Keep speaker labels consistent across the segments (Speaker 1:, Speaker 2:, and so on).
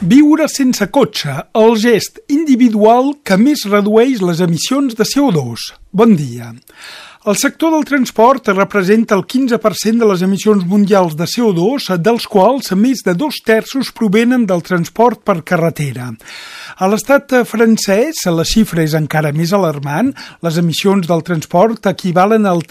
Speaker 1: Viure sense cotxe, el gest individual que més redueix les emissions de CO2. Bon dia. El sector del transport representa el 15% de les emissions mundials de CO2, dels quals més de 2/3 provenen del transport per carretera. A l'estat francès, la xifra és encara més alarmant. Les emissions del transport equivalen al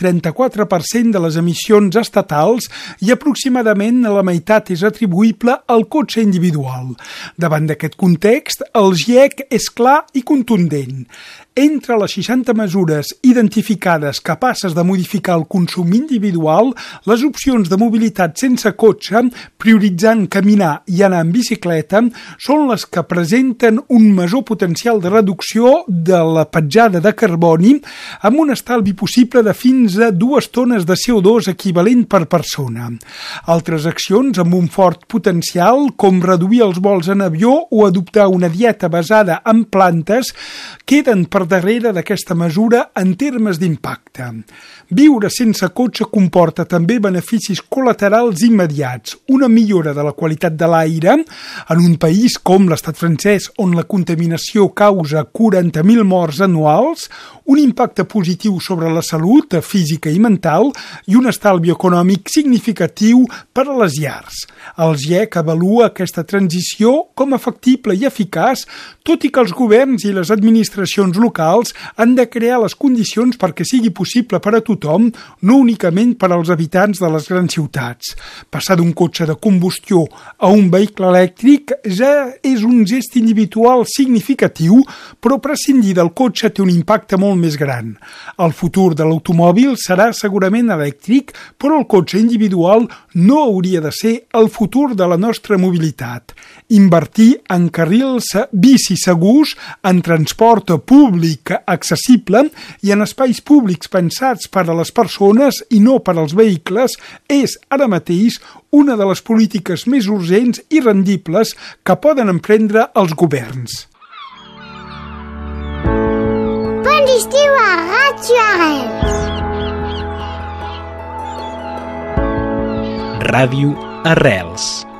Speaker 1: 34% de les emissions estatals i aproximadament la meitat és atribuïble al cotxe individual. Davant d'aquest context, el GIEC és clar i contundent. Entre les 60 mesures identificades capaces de modificar el consum individual, les opcions de mobilitat sense cotxe, prioritzant caminar i anar en bicicleta, són les que presenten un major potencial de reducció de la petjada de carboni amb un estalvi possible de fins a 2 tones de CO2 equivalent per persona. Altres accions amb un fort potencial, com reduir els vols en avió o adoptar una dieta basada en plantes, queden per darrere d'aquesta mesura en termes d'impacte. Viure sense cotxe comporta també beneficis col·laterals immediats, una millora de la qualitat de l'aire en un país com l'estat francès on la contaminació causa 40.000 morts anuals, un impacte positiu sobre la salut física i mental i un estalvi econòmic significatiu per a les llars. El GIEC avalua aquesta transició com a factible i eficaç, tot i que els governs i les administracions locals han de crear les condicions perquè sigui possible per a tothom, no únicament per als habitants de les grans ciutats. Passar d'un cotxe de combustió a un vehicle elèctric ja és un gest individual significatiu, però prescindir del cotxe té un impacte molt més gran. El futur de l'automòbil serà segurament elèctric, però el cotxe individual no hauria de ser el futur de la nostra mobilitat. Invertir en carrils bici segurs, en transport públic accessible i en espais públics pensats per a les persones i no per als vehicles és ara mateix una de les polítiques més urgents i rendibles que poden emprendre els governs.
Speaker 2: Bon estiu a Ràdio Arrels.
Speaker 3: Ràdio Arrels.